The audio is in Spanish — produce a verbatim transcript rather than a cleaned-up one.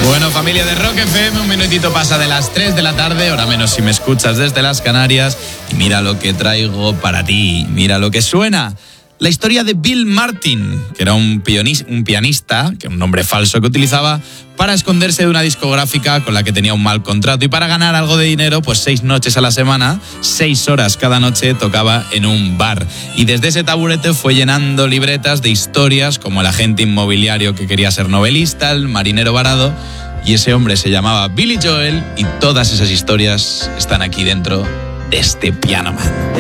Bueno, familia de Rock F M, un minutito pasa de las tres de la tarde, hora menos si me escuchas desde las Canarias. Y mira lo que traigo para ti, mira lo que suena. La historia de Bill Martin, que era un, pionis, un pianista, que un nombre falso que utilizaba para esconderse de una discográfica con la que tenía un mal contrato. Y para ganar algo de dinero, pues seis noches a la semana, seis horas cada noche, tocaba en un bar. Y desde ese taburete fue llenando libretas de historias como el agente inmobiliario que quería ser novelista, el marinero varado. Y ese hombre se llamaba Billy Joel y todas esas historias están aquí dentro de este Piano Man.